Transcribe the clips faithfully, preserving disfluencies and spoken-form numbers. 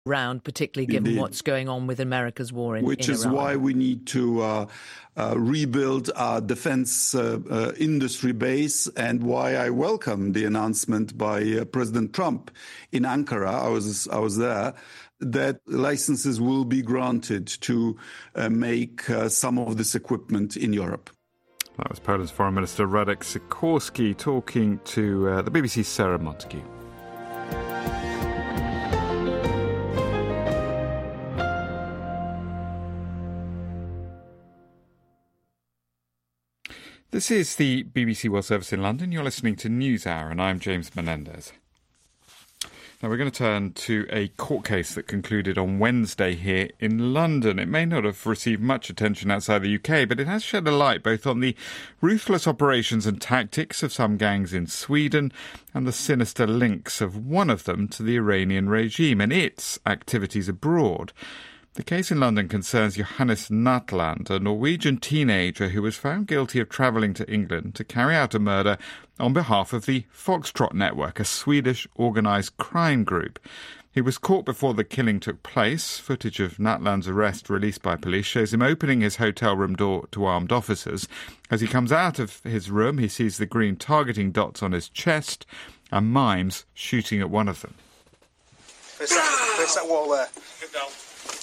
round, particularly given Indeed. what's going on with America's war in, Which in is Iran. why we need to uh, uh, rebuild our defense uh, uh, industry base, and why I welcome the announcement by uh, President Trump in Ankara. I was I was there. That licenses will be granted to uh, make uh, some of this equipment in Europe. That was Poland's Foreign Minister Radek Sikorski talking to uh, the B B C's Sarah Montague. This is the B B C World Service in London. You're listening to NewsHour, and I'm James Menendez. Now we're going to turn to a court case that concluded on Wednesday here in London. It may not have received much attention outside the U K, but it has shed a light both on the ruthless operations and tactics of some gangs in Sweden and the sinister links of one of them to the Iranian regime and its activities abroad. The case in London concerns Johannes Natland, a Norwegian teenager who was found guilty of travelling to England to carry out a murder on behalf of the Foxtrot Network, a Swedish organised crime group. He was caught before the killing took place. Footage of Natland's arrest released by police shows him opening his hotel room door to armed officers. As he comes out of his room, he sees the green targeting dots on his chest and mimes shooting at one of them. There's that, there's that wall there. Get down.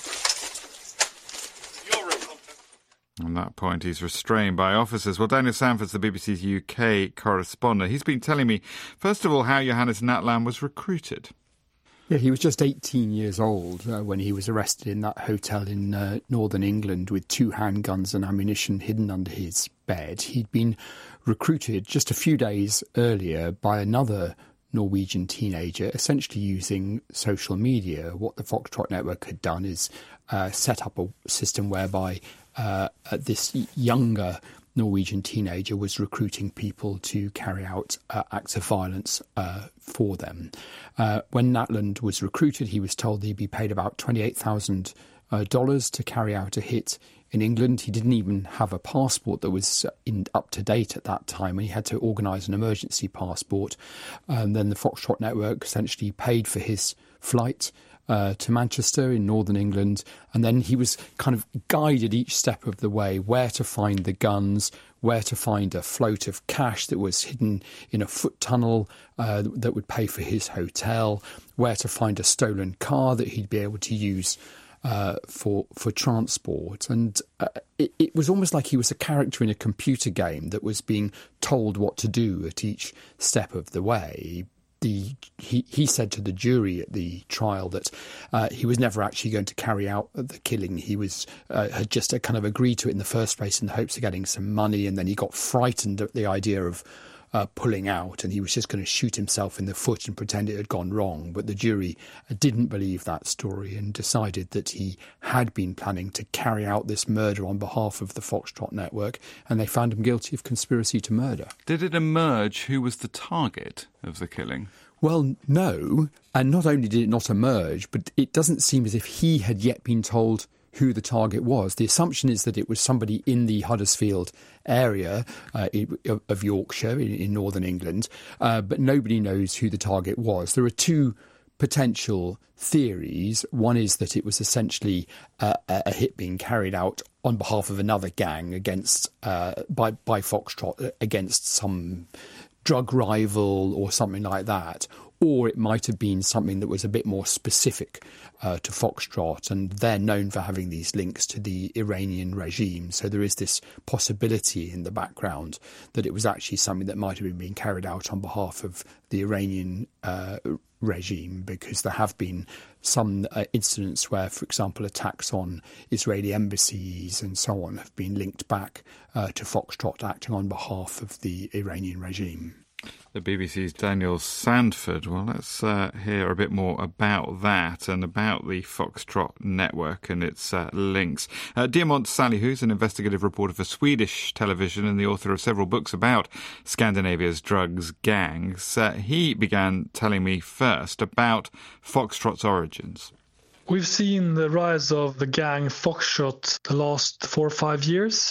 On that point, he's restrained by officers. Well, Daniel Sanford's the B B C's U K correspondent. He's been telling me, first of all, how Johannes Natland was recruited. Yeah, he was just eighteen years old uh, when he was arrested in that hotel in uh, northern England with two handguns and ammunition hidden under his bed. He'd been recruited just a few days earlier by another Norwegian teenager, essentially using social media. What the Foxtrot Network had done is uh, set up a system whereby uh, this younger Norwegian teenager was recruiting people to carry out uh, acts of violence uh, for them. Uh, when Natland was recruited, he was told he'd be paid about twenty-eight thousand dollars uh, to carry out a hit in England. He didn't even have a passport that was in, up to date at that time, and he had to organise an emergency passport. And then the Foxtrot Network essentially paid for his flight uh, to Manchester in northern England, and then he was kind of guided each step of the way where to find the guns, where to find a float of cash that was hidden in a foot tunnel uh, that would pay for his hotel, where to find a stolen car that he'd be able to use Uh, for for transport. And uh, it, it was almost like he was a character in a computer game that was being told what to do at each step of the way. The he, he said to the jury at the trial that uh, he was never actually going to carry out the killing. He was uh, had just uh, kind of agreed to it in the first place in the hopes of getting some money, and then he got frightened at the idea of Uh, pulling out, and he was just going to shoot himself in the foot and pretend it had gone wrong. But the jury didn't believe that story and decided that he had been planning to carry out this murder on behalf of the Foxtrot Network, and they found him guilty of conspiracy to murder. Did it emerge who was the target of the killing? Well, no, and not only did it not emerge, but it doesn't seem as if he had yet been told who the target was. The assumption is that it was somebody in the Huddersfield area uh, of Yorkshire in, in northern England, uh, but nobody knows who the target was. There are two potential theories. One is that it was essentially uh, a hit being carried out on behalf of another gang against uh, by by Foxtrot against some drug rival or something like that. Or it might have been something that was a bit more specific uh, to Foxtrot, and they're known for having these links to the Iranian regime. So there is this possibility in the background that it was actually something that might have been being carried out on behalf of the Iranian uh, regime, because there have been some uh, incidents where, for example, attacks on Israeli embassies and so on have been linked back uh, to Foxtrot acting on behalf of the Iranian regime. The B B C's Daniel Sanford. Well, let's uh, hear a bit more about that and about the Foxtrot Network and its uh, links. Uh, Diamant Salihu's an investigative reporter for Swedish television and the author of several books about Scandinavia's drugs gangs. Uh, he began telling me first about Foxtrot's origins. We've seen the rise of the gang Foxtrot the last four or five years,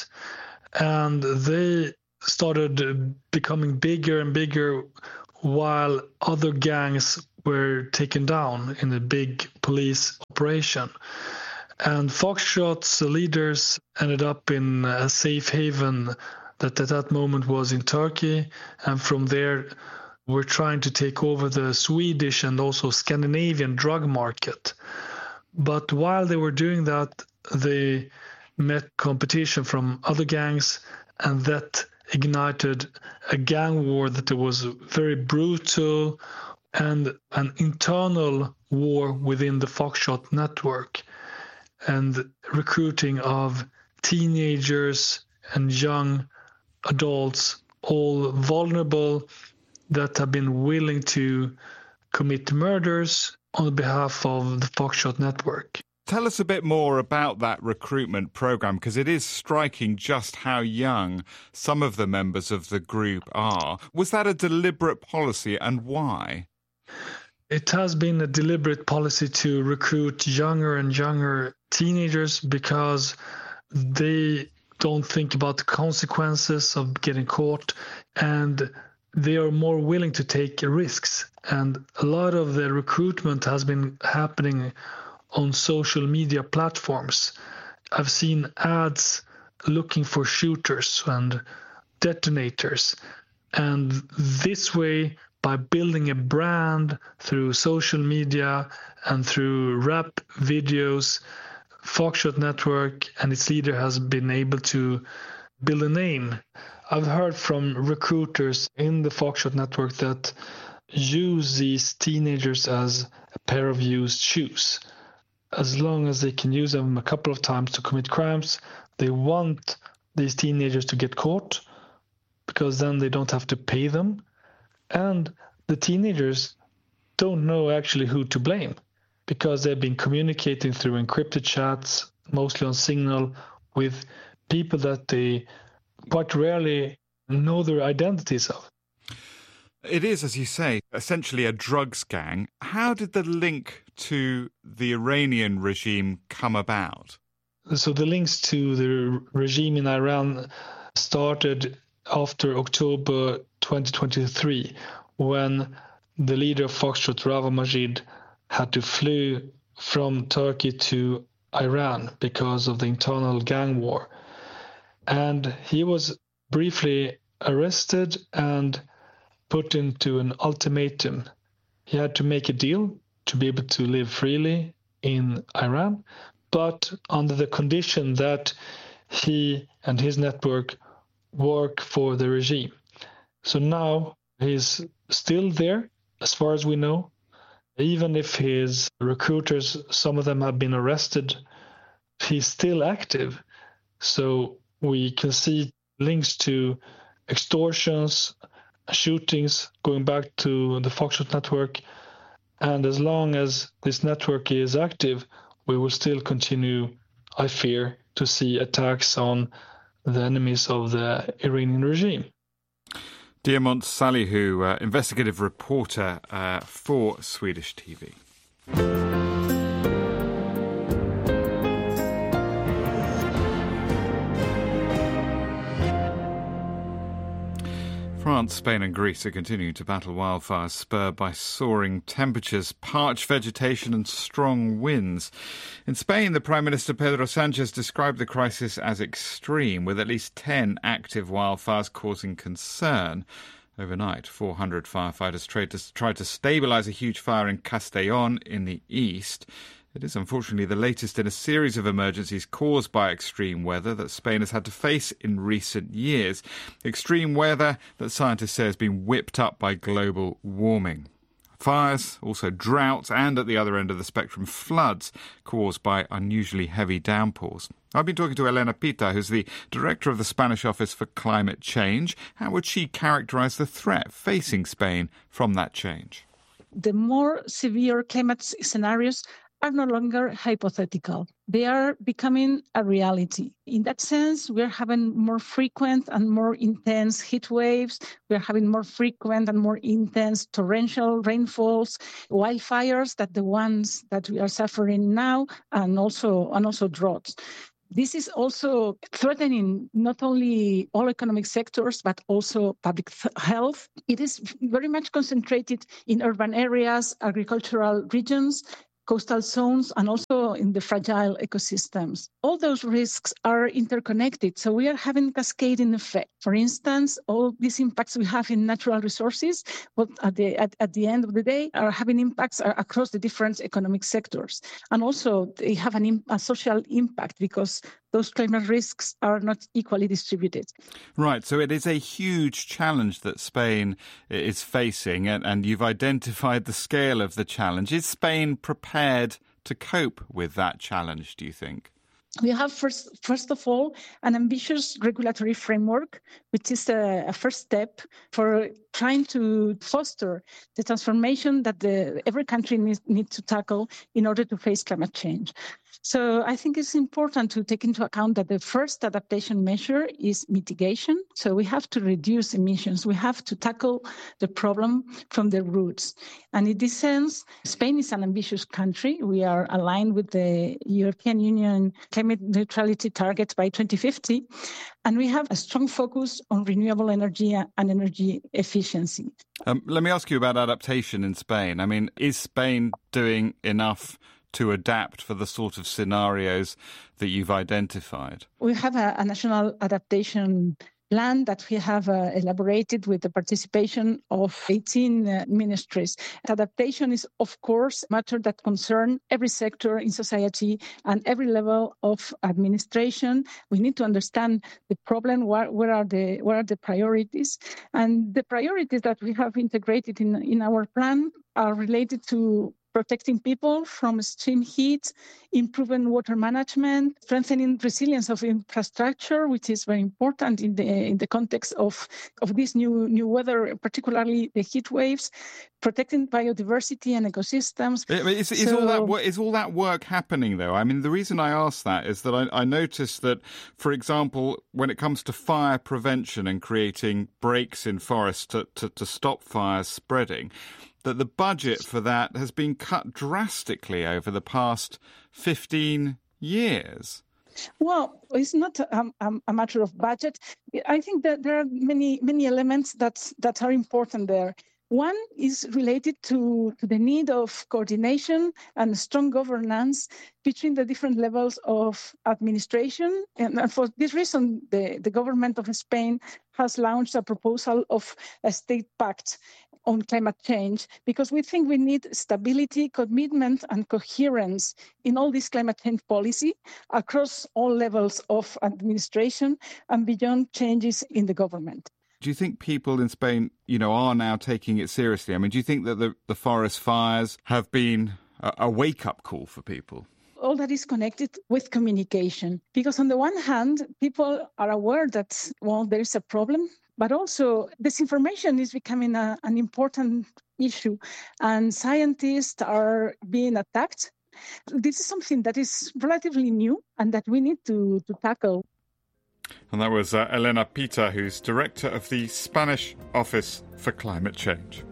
and they started becoming bigger and bigger while other gangs were taken down in a big police operation. And Foxtrot's leaders ended up in a safe haven that at that moment was in Turkey. And from there, were trying to take over the Swedish and also Scandinavian drug market. But while they were doing that, they met competition from other gangs, and that ignited a gang war that was very brutal and an internal war within the Foxtrot network, and recruiting of teenagers and young adults, all vulnerable, that have been willing to commit murders on behalf of the Foxtrot network. Tell us a bit more about that recruitment program, because it is striking just how young some of the members of the group are. Was that a deliberate policy, and why? It has been a deliberate policy to recruit younger and younger teenagers because they don't think about the consequences of getting caught, and they are more willing to take risks. And a lot of the recruitment has been happening on social media platforms. I've seen ads looking for shooters and detonators. And this way, by building a brand through social media and through rap videos, Foxtrot Network and its leader has been able to build a name. I've heard from recruiters in the Foxtrot Network that use these teenagers as a pair of used shoes. As long as they can use them a couple of times to commit crimes, they want these teenagers to get caught, because then they don't have to pay them. And the teenagers don't know actually who to blame, because they've been communicating through encrypted chats, mostly on Signal, with people that they quite rarely know their identities of. It is, as you say, essentially a drugs gang. How did the link to the Iranian regime come about? So the links to the regime in Iran started after October twenty twenty-three, when the leader of Foxtrot, Rawa Majid, had to flee from Turkey to Iran because of the internal gang war. And he was briefly arrested and put into an ultimatum. He had to make a deal to be able to live freely in Iran, but under the condition that he and his network work for the regime. So now he's still there, as far as we know. Even if his recruiters, some of them have been arrested, he's still active. So we can see links to extortions, shootings going back to the Foxtrot network. And as long as this network is active, we will still continue, I fear, to see attacks on the enemies of the Iranian regime. Diamant Salihu, uh, investigative reporter uh, for Swedish T V. France, Spain and Greece are continuing to battle wildfires spurred by soaring temperatures, parched vegetation and strong winds. In Spain, the Prime Minister Pedro Sánchez described the crisis as extreme, with at least ten active wildfires causing concern. Overnight, four hundred firefighters tried to, tried to stabilise a huge fire in Castellón in the east. It is unfortunately the latest in a series of emergencies caused by extreme weather that Spain has had to face in recent years. Extreme weather that scientists say has been whipped up by global warming. Fires, also droughts, and at the other end of the spectrum, floods caused by unusually heavy downpours. I've been talking to Elena Pita, who's the director of the Spanish Office for Climate Change. How would she characterise the threat facing Spain from that change? The more severe climate scenarios are no longer hypothetical. They are becoming a reality. In that sense, we're having more frequent and more intense heat waves. We're having more frequent and more intense torrential rainfalls, wildfires, that the ones that we are suffering now, and also and also droughts. This is also threatening not only all economic sectors, but also public th- health. It is very much concentrated in urban areas, agricultural regions, coastal zones, and also in the fragile ecosystems. All those risks are interconnected, so we are having cascading effect. For instance, all these impacts we have in natural resources, but at the at, at the end of the day, are having impacts across the different economic sectors, and also they have an, a social impact because those climate risks are not equally distributed. Right, so it is a huge challenge that Spain is facing, and, and you've identified the scale of the challenge. Is Spain prepared to cope with that challenge, do you think? We have, first, first of all, an ambitious regulatory framework, which is a, a first step for trying to foster the transformation that the, every country needs, needs to tackle in order to face climate change. So I think it's important to take into account that the first adaptation measure is mitigation. So we have to reduce emissions. We have to tackle the problem from the roots. And in this sense, Spain is an ambitious country. We are aligned with the European Union climate neutrality targets by twenty fifty. And we have a strong focus on renewable energy and energy efficiency. Um, let me ask you about adaptation in Spain. I mean, is Spain doing enough to adapt for the sort of scenarios that you've identified? We have a, a national adaptation plan that we have uh, elaborated with the participation of eighteen uh, ministries. Adaptation is, of course, a matter that concerns every sector in society and every level of administration. We need to understand the problem, where, where are the where are the priorities, and the priorities that we have integrated in, in our plan are related to protecting people from extreme heat, improving water management, strengthening resilience of infrastructure, which is very important in the in the context of, of this new new weather, particularly the heat waves, protecting biodiversity and ecosystems. Is, is, so, all that, is all that work happening, though? I mean, the reason I ask that is that I, I noticed that, for example, when it comes to fire prevention and creating breaks in forests to, to, to stop fires spreading, that the budget for that has been cut drastically over the past fifteen years. Well, it's not a, a, a matter of budget. I think that there are many, many elements that, that are important there. One is related to, to the need of coordination and strong governance between the different levels of administration. And for this reason, the, the government of Spain has launched a proposal of a state pact on climate change, because we think we need stability, commitment, and coherence in all this climate change policy across all levels of administration and beyond changes in the government. Do you think people in Spain, you know, are now taking it seriously? I mean, do you think that the, the forest fires have been a, a wake-up call for people? All that is connected with communication, because on the one hand, people are aware that, well, there is a problem, but also disinformation is becoming a, an important issue, and scientists are being attacked. This is something that is relatively new and that we need to, to tackle. And that was uh, Elena Pita, who's director of the Spanish Office for Climate Change.